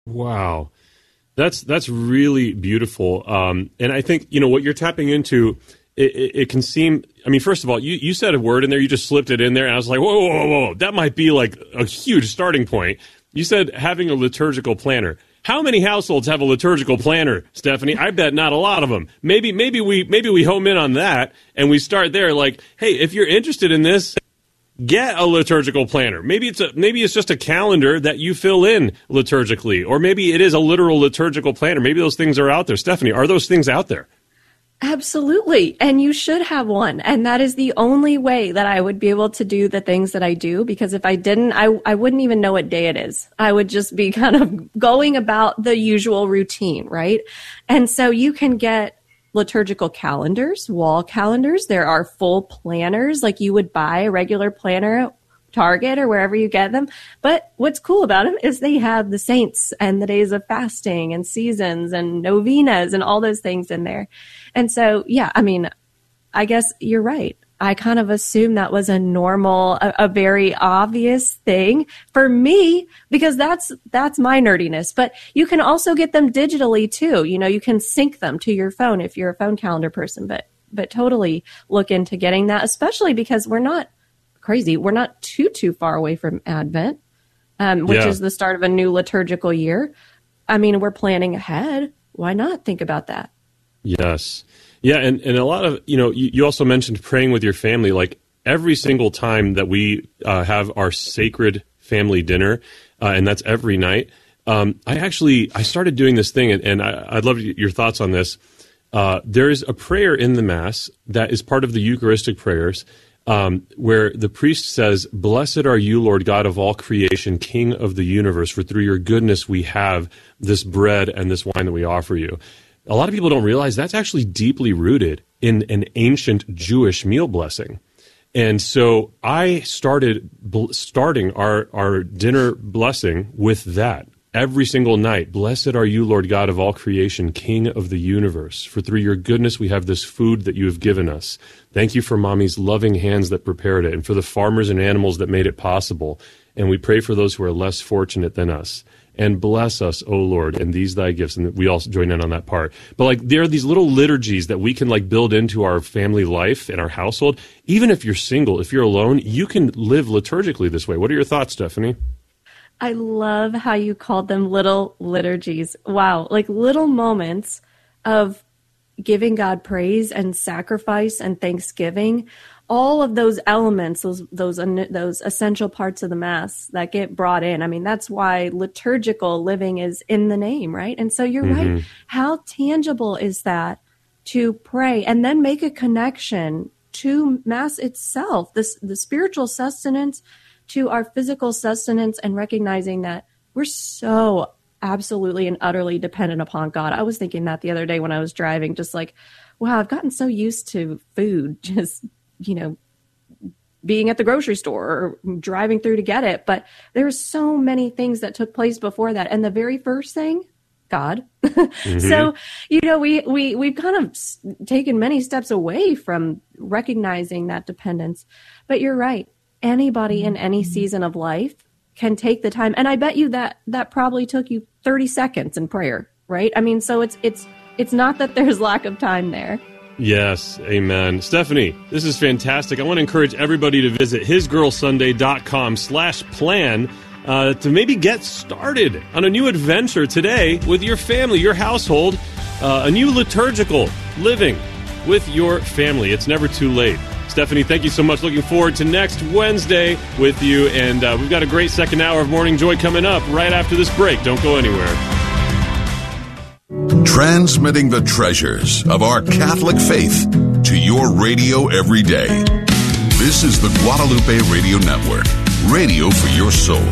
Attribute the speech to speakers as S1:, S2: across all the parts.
S1: Wow. That's really beautiful. And I think, what you're tapping into, it can seem, first of all, you said a word in there, you just slipped it in there, and I was like, whoa. That might be like a huge starting point. You said having a liturgical planner. How many households have a liturgical planner, Stephanie? I bet not a lot of them. Maybe we home in on that and we start there. Like, hey, if you're interested in this, get a liturgical planner. Maybe it's just a calendar that you fill in liturgically, or maybe it is a literal liturgical planner. Maybe those things are out there. Stephanie, are those things out there?
S2: Absolutely. And you should have one. And that is the only way that I would be able to do the things that I do, because if I didn't, I wouldn't even know what day it is. I would just be kind of going about the usual routine, right? And so you can get liturgical calendars, wall calendars. There are full planners, like you would buy a regular planner at Target or wherever you get them. But what's cool about them is they have the saints and the days of fasting and seasons and novenas and all those things in there. And so, yeah, I guess you're right. I kind of assumed that was a normal, a very obvious thing for me, because that's my nerdiness. But you can also get them digitally too. You can sync them to your phone if you're a phone calendar person, but totally look into getting that, especially because we're not crazy. We're not too far away from Advent, which is the start of a new liturgical year. We're planning ahead. Why not think about that?
S1: Yes. Yeah, and a lot of, you also mentioned praying with your family. Like every single time that we have our sacred family dinner, and that's every night, I started doing this thing, and I'd love your thoughts on this. There is a prayer in the Mass that is part of the Eucharistic prayers, where the priest says, "Blessed are you, Lord God of all creation, King of the universe, for through your goodness we have this bread and this wine that we offer you." A lot of people don't realize that's actually deeply rooted in an ancient Jewish meal blessing. And so I starting our dinner blessing with that. Every single night, "Blessed are you, Lord God of all creation, King of the universe, for through your goodness we have this food that you have given us. Thank you for Mommy's loving hands that prepared it, and for the farmers and animals that made it possible. And we pray for those who are less fortunate than us. And bless us, O Lord, and these thy gifts." And we all join in on that part. But there are these little liturgies that we can build into our family life and our household. Even if you're single, if you're alone, you can live liturgically this way. What are your thoughts, Stephanie?
S2: I love how you called them little liturgies. Wow. Little moments of giving God praise and sacrifice and thanksgiving. All of those elements, those essential parts of the Mass that get brought in. That's why liturgical living is in the name, right? And so you're right. How tangible is that to pray and then make a connection to Mass itself, the spiritual sustenance to our physical sustenance, and recognizing that we're so absolutely and utterly dependent upon God. I was thinking that the other day when I was driving, just wow, I've gotten so used to food, just being at the grocery store or driving through to get it. But there's so many things that took place before that. And the very first thing, God. So, we've kind of taken many steps away from recognizing that dependence. But you're right. Anybody in any season of life can take the time. And I bet you that probably took you 30 seconds in prayer, right? So it's not that there's lack of time there.
S1: Yes, amen. Stephanie, this is fantastic. I want to encourage everybody to visit hisgirlsunday.com/plan to maybe get started on a new adventure today with your family, your household, a new liturgical living with your family. It's never too late. Stephanie, thank you so much. Looking forward to next Wednesday with you. And we've got a great second hour of Morning Joy coming up right after this break. Don't go anywhere.
S3: Transmitting the treasures of our Catholic faith to your radio every day. This is the Guadalupe Radio Network, radio for your soul.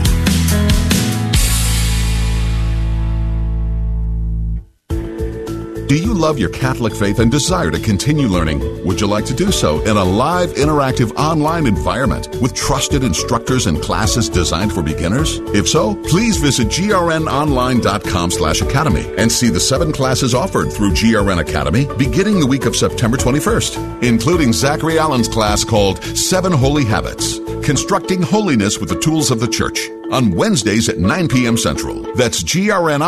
S3: Do you love your Catholic faith and desire to continue learning? Would you like to do so in a live, interactive online environment with trusted instructors and classes designed for beginners? If so, please visit grnonline.com/academy and see the 7 classes offered through GRN Academy beginning the week of September 21st, including Zachary Allen's class called 7 Holy Habits, Constructing Holiness with the Tools of the Church on Wednesdays at 9 p.m. Central. That's GRNI